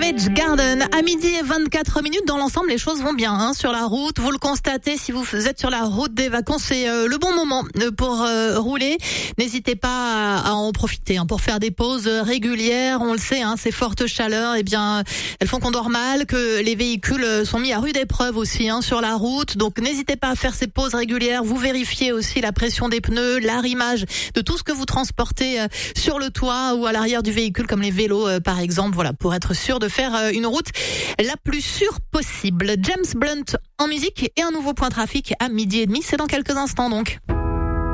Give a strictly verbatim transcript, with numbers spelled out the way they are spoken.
Savage Garden. À midi et vingt-quatre minutes, dans l'ensemble, les choses vont bien hein, sur la route. Vous le constatez si vous êtes sur la route des vacances, c'est euh, le bon moment pour euh, rouler. N'hésitez pas à, à en profiter hein, pour faire des pauses régulières. On le sait, hein, ces fortes chaleurs, eh bien, elles font qu'on dort mal, que les véhicules sont mis à rude épreuve aussi hein, sur la route. Donc, n'hésitez pas à faire ces pauses régulières. Vous vérifiez aussi la pression des pneus, l'arrimage de tout ce que vous transportez euh, sur le toit ou à l'arrière du véhicule, comme les vélos euh, par exemple. Voilà, pour être sûr de faire euh, une route la plus sûre possible. James Blunt en musique et un nouveau point trafic à midi et demi. C'est dans quelques instants donc.